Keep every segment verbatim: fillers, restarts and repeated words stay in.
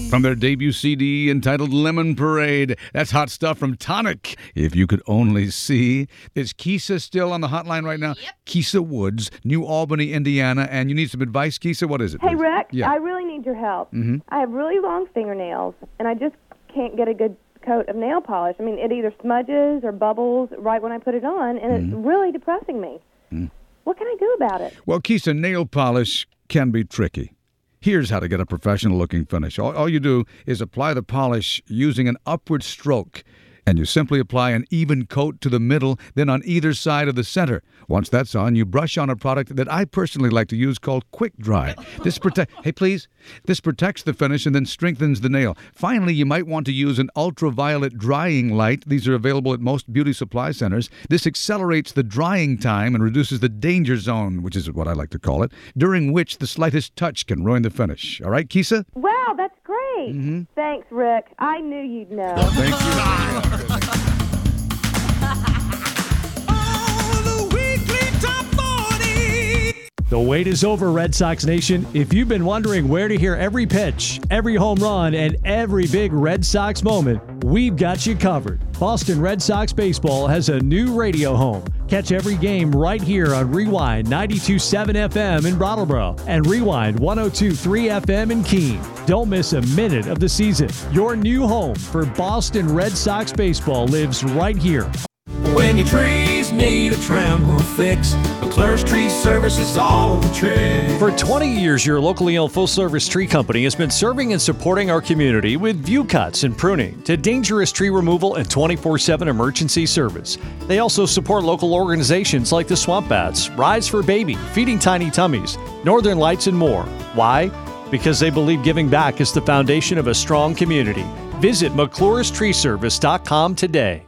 From their debut C D entitled Lemon Parade. That's hot stuff from Tonic. If you could only see. Is Kisa still on the hotline right now? Yep. Kisa Woods, New Albany, Indiana. And you need some advice, Kisa? What is it? Hey, please? Rick, Yeah. I really need your help. Mm-hmm. I have really long fingernails, and I just can't get a good coat of nail polish. I mean, it either smudges or bubbles right when I put it on, and Mm-hmm. it's really depressing me. Mm. What can I do about it? Well, Kisa, nail polish can be tricky. Here's how to get a professional-looking finish. All, all you do is apply the polish using an upward stroke, and you simply apply an even coat to the middle, then on either side of the center. Once that's on, you brush on a product that I personally like to use called Quick Dry. This protect. Hey, please. This protects the finish and then strengthens the nail. Finally, you might want to use an ultraviolet drying light. These are available at most beauty supply centers. This accelerates the drying time and reduces the danger zone, which is what I like to call it, during which the slightest touch can ruin the finish. All right, Kisa? Wow, that's great. Mm-hmm. Thanks, Rick. I knew you'd know. Thank you. The wait is over, Red Sox Nation. If you've been wondering where to hear every pitch, every home run, and every big Red Sox moment, we've got you covered. Boston Red Sox baseball has a new radio home. Catch every game right here on Rewind ninety-two point seven F M in Brattleboro and Rewind one oh two point three F M in Keene. Don't miss a minute of the season. Your new home for Boston Red Sox baseball lives right here. When your trees need a trimble fix, McClure's Tree Service is all the trick. For twenty years, your locally owned full-service tree company has been serving and supporting our community with view cuts and pruning to dangerous tree removal and twenty-four seven emergency service. They also support local organizations like the Swamp Bats, Rise for Baby, Feeding Tiny Tummies, Northern Lights, and more. Why? Because they believe giving back is the foundation of a strong community. Visit McClure's Tree Service dot com today.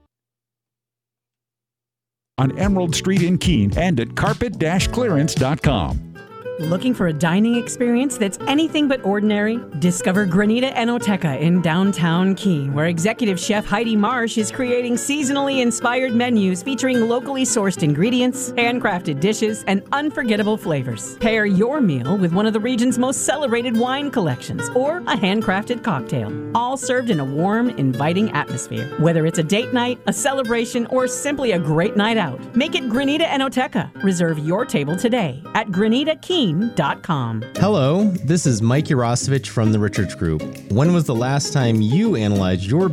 On Emerald Street in Keene and at carpet clearance dot com. Looking for a dining experience that's anything but ordinary? Discover Granita Enoteca in downtown Keene, where executive chef Heidi Marsh is creating seasonally inspired menus featuring locally sourced ingredients, handcrafted dishes, and unforgettable flavors. Pair your meal with one of the region's most celebrated wine collections or a handcrafted cocktail, all served in a warm, inviting atmosphere. Whether it's a date night, a celebration, or simply a great night out, make it Granita Enoteca. Reserve your table today at Granita Keene dot com. Hello, this is Mike Urosevich from the Richards Group. When was the last time you analyzed your